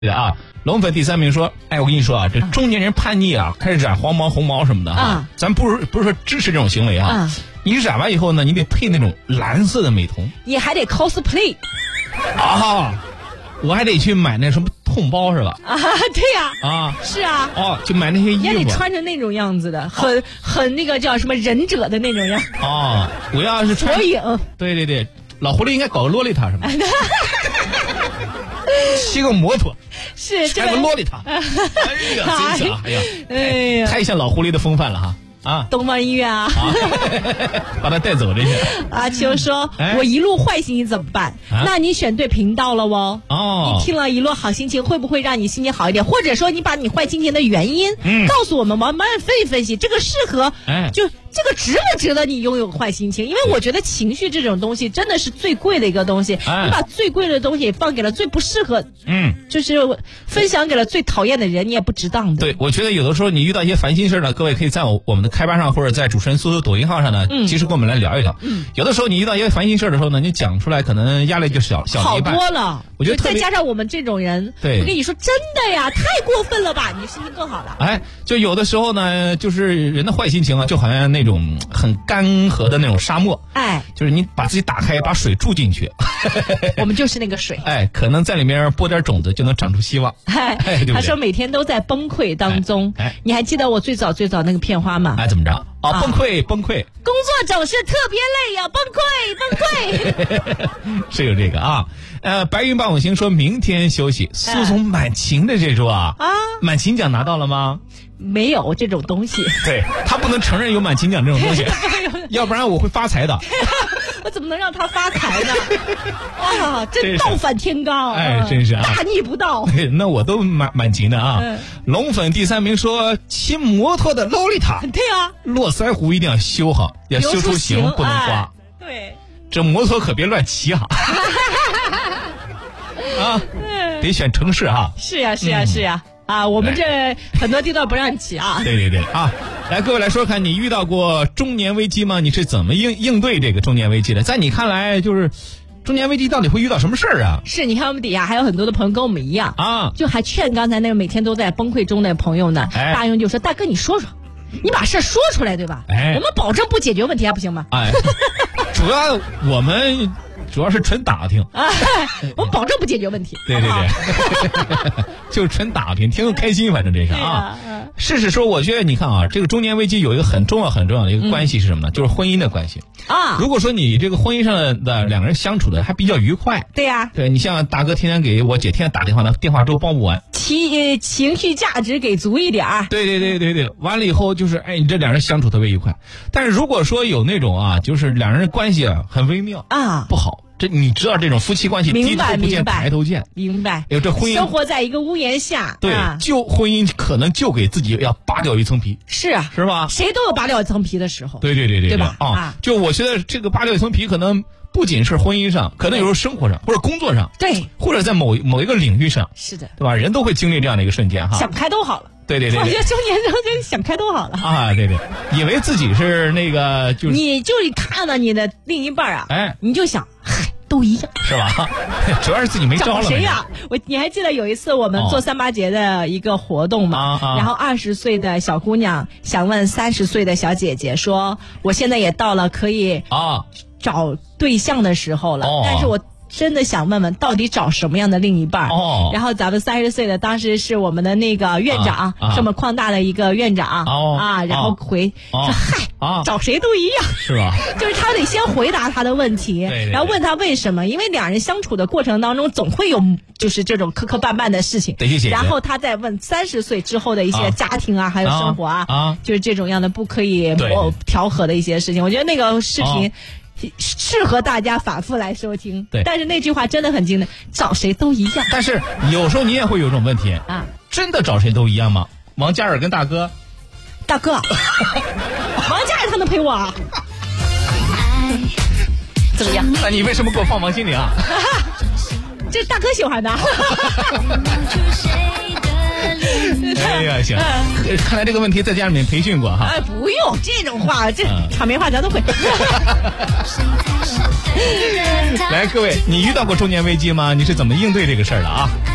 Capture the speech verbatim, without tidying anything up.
啊，龙粉第三名说，哎，我跟你说啊，这中年人叛逆啊，开始染黄毛、红毛什么的啊，咱不是不是说支持这种行为啊，啊你染完以后呢，你得配那种蓝色的美瞳， 你还得 cosplay 啊，我还得去买那什么痛包是吧？ 啊，对呀、 啊，啊， 是啊， 哦，就买那些衣服， 也得穿成那种样子的，很、啊、很那个叫什么忍者的那种样。 哦，我要是穿， 火影， 对对对，老狐狸应该搞个洛丽塔什么的。骑个摩托， 是开个洛丽塔，哎呀，真是啊，哎呀，哎呀，太像老狐狸的风范了哈啊！ 东方音乐啊， 啊把他带走这些。 阿秋说：“哎、我一路坏心情怎么办？啊、那你选对频道了哦。哦，你听了一路好心情，会不会让你心情好一点？或者说，你把你坏心情的原因，嗯，告诉我们，慢慢分析分析，这个适合，哎，就。”这个值不值得你拥有坏心情？因为我觉得情绪这种东西真的是最贵的一个东西。哎、你把最贵的东西放给了最不适合，嗯，就是分享给了最讨厌的人，你也不值当的。 对，我觉得有的时候你遇到一些烦心事呢，各位可以在我我们的开班上或者在主持人苏苏抖音号上呢，嗯、及时跟我们来聊一聊。嗯，有的时候你遇到一些烦心事的时候呢，你讲出来可能压力就小小好多了。 我觉得再加上我们这种人，对，我跟你说真的呀，太过分了吧？你心情更好了。 哎，就有的时候呢，就是人的坏心情啊，就好像那种很干涸的那种沙漠，哎，就是你把自己打开，把水注进去， 我们就是那个水， 哎，可能在里面播点种子，就能长出希望。哎， 哎对对他说每天都在崩溃当中。哎，哎你还记得我最早最早那个片花吗？ 哎，怎么着？啊，崩溃，崩溃！ 工作总是特别累呀，崩溃，崩溃。 是有这个啊，呃，白云伴我行说明天休息。苏总满勤的这周啊，啊，满勤奖拿到了吗？ 没有这种东西。 对他不能承认有满勤奖这种东西，要不然我会发财的。 我怎么能让他发财呢？啊，真倒反天罡！ 哎，真是啊， 大逆不道。 对，那我都满满勤的啊。嗯、龙粉第三名说骑摩托的洛丽塔， 对啊， 络腮胡一定要修好，要修出形，不能刮。 哎、对， 这摩托可别乱骑哈。啊，得选城市哈。 是呀，是呀，是呀。啊，我们这很多地段不让骑啊。 对对对啊，来各位来说看，你遇到过中年危机吗？你是怎么应应对这个中年危机的？在你看来，就是中年危机到底会遇到什么事儿啊？ 是，你看我们底下还有很多的朋友跟我们一样啊，就还劝刚才那个每天都在崩溃中的朋友呢。哎、大勇就说：“大哥，你说说，你把事儿说出来，对吧？哎，我们保证不解决问题，还不行吗？”哎， 主要我们。主要是纯打听，啊、 我保证不解决问题。 对对对，就纯打听，听得开心，反正这是啊。事实说，我觉得你看啊，这个中年危机有一个很重要很重要的一个关系是什么呢？嗯、就是婚姻的关系啊。如果说你这个婚姻上的两个人相处的还比较愉快， 对呀、啊， 对你像大哥天天给我姐天天打电话，那电话粥包不完， 情情绪价值给足一点儿。 对对对对对，完了以后就是哎，你这两人相处特别愉快。但是如果说有那种啊，就是两人关系啊很微妙啊，不好。这你知道这种夫妻关系低头不见抬头见， 明白？ 有这婚姻生活在一个屋檐下， 对，啊、就婚姻可能就给自己要扒掉一层皮， 是啊， 是吧？ 谁都有扒掉一层皮的时候， 对对对对， 对吧？ 啊，啊就我觉得这个扒掉一层皮，可能不仅是婚姻上，可能有时候生活上或者工作上， 对， 或者在某某一个领域上， 是的， 对吧？人都会经历这样的一个瞬间哈， 想开都好了。 对对对， 我觉得中年人就想开都好了啊！对对，以为自己是那个就是， 你就看到你的另一半啊，哎，你就想，嗨。都一样是吧？主要是自己没招了。 找谁呀？我你还记得有一次我们做三八节的一个活动吗？哦、然后二十岁的小姑娘想问三十岁的小姐姐说：“我现在也到了可以啊找对象的时候了，哦、但是我。”真的想问问，到底找什么样的另一半？哦，然后咱们三十岁的当时是我们的那个院长，啊啊、这么旷大的一个院长，哦、啊，然后回、哦、说嗨，啊、找谁都一样， 是吧？ 就是他得先回答他的问题， 对对对， 然后问他为什么，因为两人相处的过程当中总会有就是这种磕磕绊绊的事情，然后他再问三十岁之后的一些家庭啊，啊还有生活啊，啊就是这种样的不可以调和的一些事情。我觉得那个视频。啊适合大家反复来收听，对，但是那句话真的很经典，找谁都一样。 但是有时候你也会有这种问题啊，真的找谁都一样吗？王嘉尔跟大哥， 大哥，王嘉尔他能陪我啊？怎么样？ 那你为什么给我放王心凌啊？ 这是大哥喜欢的。 哎呀，行，看来这个问题在家里面培训过哈。 哎，不用这种话，这场面话咱都会。 来，各位，你遇到过中年危机吗？你是怎么应对这个事儿的啊？